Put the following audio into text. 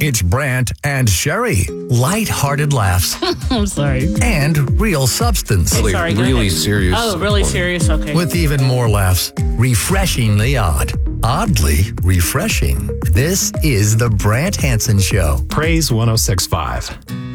It's Brant and Sherry. Light-hearted laughs I'm sorry. and real substance. Sorry, go really ahead. serious. Oh, really serious? Okay. With even more laughs. Refreshingly odd. Oddly refreshing. This is the Brant Hansen Show. Praise 106.5.